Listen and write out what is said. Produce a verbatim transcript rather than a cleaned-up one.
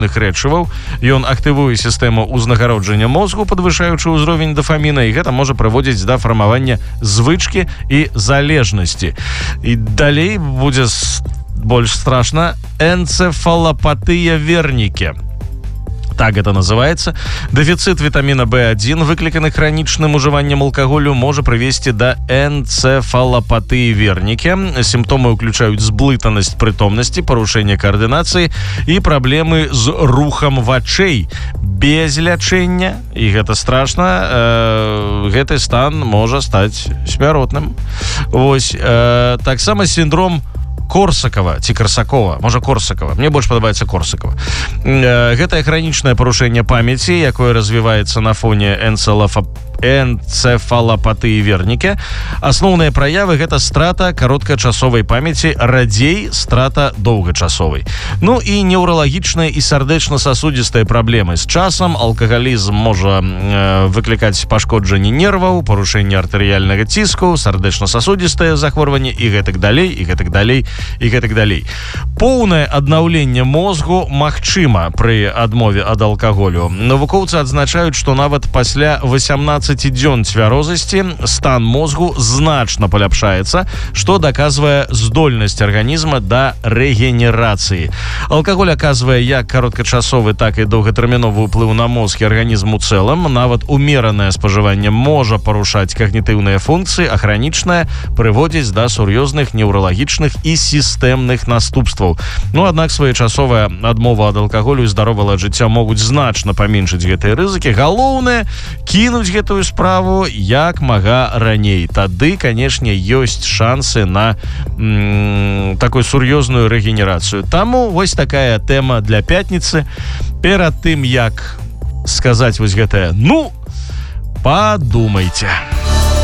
рэчываў. Ён актывуе сістэму ўзнагароджання мозгу, падвышаючы ўзровень дафаміна, і гэта можа прыводзіць да фармавання звычкі і залежнасці. І далей будзе больш страшна. Энцефалопатыя вернікі. Так это называется. Дефицит витамина бэ один, выкликанный хроничным уживанием алкоголю, может привести до энцефалопатии верники. Симптомы включают сблытанность притомности, порушение координации и проблемы с рухом вачэй. Без лячэння, и это страшно, э, гэты стан может стать смяротным. Вось, э, так само синдром Корсакова, ці Корсакова, можа Корсакова. Мне больш падабаецца Корсакова. Гэта хранічнае парушэнне памяці, якое развіваецца на фоне энцефалопатыі вернікі. Асноўныя праявы гэта страта кароткачасовай памяці, радзей страта доўгачасовай. Ну і неўралагічныя і сардэчна-сасудзістыя праблемы. З часам алкагалізм можа э, выклікаць пашкоджанне нерваў, парушэнне артэрыяльнага ціску, сардэчна-сасудзістыя захворванні і гэтак далей, і гэтак далей, і гэтак далей. Поўнае аднаўленне мозгу магчыма пры адмове ад алкаголю. Навукоўцы адзначаюць, што нават пасля восемнадцати дзён цвярозасці стан мозгу значна паляпшаецца, што даказвае здольнасць арганізма да рэгенерацыі. Алкаголь аказвае як кароткачасовы, так і доўгатэрміновы ўплыў на мозг і арганізм у цэлым. Нават умеранае спажыванне можа парушаць когнітыўныя функцыі, а хранічнае прыводзіць да сур'ёзных неўралагічных і сістэмных наступстваў. Ну, аднак своечасовая адмова ад алкаголю і здаровага жыцця могуць значна паменшыць гэтыя рызыкі. Галоўнае кінуць гэтую справу як мага раней. Тады, канешне, ёсць шансы на м, такую сур'ёзную рэгенерацыю. Таму вось такая тэма для пятніцы. Перад тым, як сказаць вось гэтае, ну, падумайце.